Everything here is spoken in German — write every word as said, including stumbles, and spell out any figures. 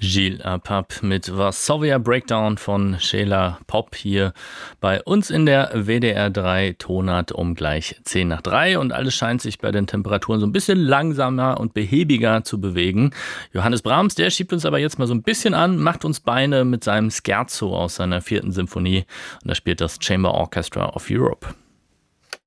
Gilles Apap mit Varsovia Breakdown von Sheila Pop hier bei uns in der W D R drei Tonart um gleich zehn nach drei und alles scheint sich bei den Temperaturen so ein bisschen langsamer und behäbiger zu bewegen. Johannes Brahms, der schiebt uns aber jetzt mal so ein bisschen an, macht uns Beine mit seinem Scherzo aus seiner vierten Symphonie und da spielt das Chamber Orchestra of Europe.